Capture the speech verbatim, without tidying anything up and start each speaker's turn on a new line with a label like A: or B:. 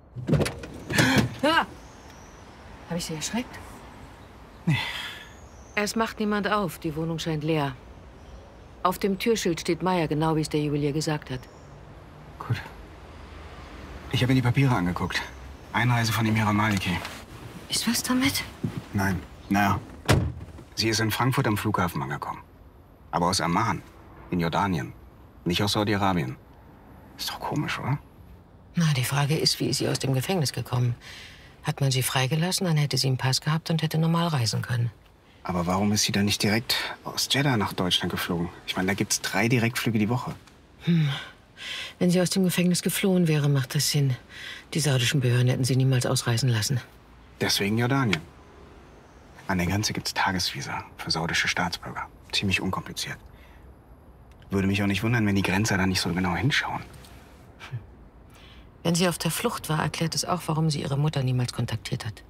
A: Ja. Habe ich Sie erschreckt?
B: Nee.
A: Es macht niemand auf. Die Wohnung scheint leer. Auf dem Türschild steht Meier, genau wie es der Juwelier gesagt hat.
B: Gut. Ich habe mir die Papiere angeguckt. Einreise von Emira Maliki.
A: Ist was damit?
B: Nein. Naja. Sie ist in Frankfurt am Flughafen angekommen. Aber aus Amman, in Jordanien. Nicht aus Saudi-Arabien. Ist doch komisch, oder?
A: Na, die Frage ist, wie ist sie aus dem Gefängnis gekommen? Hat man sie freigelassen, dann hätte sie einen Pass gehabt und hätte normal reisen können.
B: Aber warum ist sie dann nicht direkt aus Jeddah nach Deutschland geflogen? Ich meine, da gibt's drei Direktflüge die Woche.
A: Hm. Wenn sie aus dem Gefängnis geflohen wäre, macht das Sinn. Die saudischen Behörden hätten sie niemals ausreisen lassen.
B: Deswegen Jordanien. An der Grenze gibt's Tagesvisa für saudische Staatsbürger. Ziemlich unkompliziert. Würde mich auch nicht wundern, wenn die Grenzer da nicht so genau hinschauen.
A: Wenn sie auf der Flucht war, erklärt es auch, warum sie ihre Mutter niemals kontaktiert hat.